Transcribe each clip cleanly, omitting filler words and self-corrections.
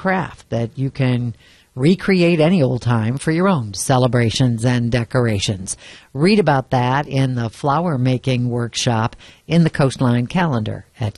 craft that you can recreate any old time for your own celebrations and decorations. Read about that in the flower making workshop in the Coastline calendar at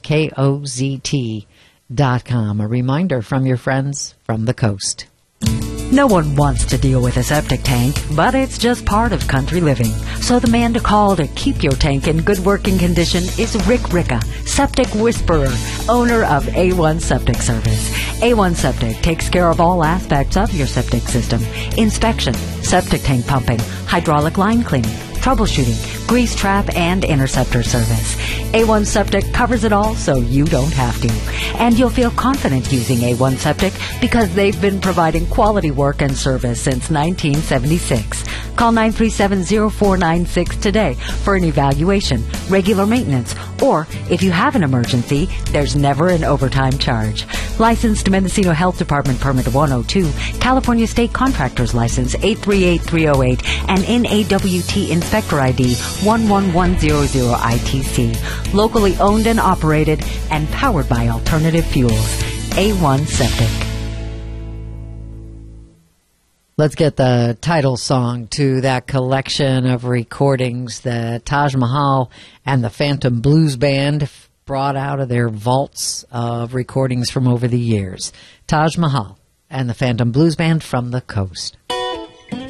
KOZT.com. A reminder from your friends from the coast. No one wants to deal with a septic tank, but it's just part of country living. So the man to call to keep your tank in good working condition is Rick Ricca, Septic Whisperer, owner of A1 Septic Service. A1 Septic takes care of all aspects of your septic system: inspection, septic tank pumping, hydraulic line cleaning, troubleshooting, grease trap, and interceptor service. A1 Septic covers it all, so you don't have to. And you'll feel confident using A1 Septic because they've been providing quality work and service since 1976. Call 937-0496 today for an evaluation, regular maintenance, or if you have an emergency, there's never an overtime charge. Licensed Mendocino Health Department Permit 102, California State Contractors License 838308, and NAWT Inspector ID 11100ITC. Locally owned and operated and powered by alternative fuels. A1 Septic. Let's get the title song to that collection of recordings that Taj Mahal and the Phantom Blues Band brought out of their vaults of recordings from over the years. Taj Mahal and the Phantom Blues Band from the coast.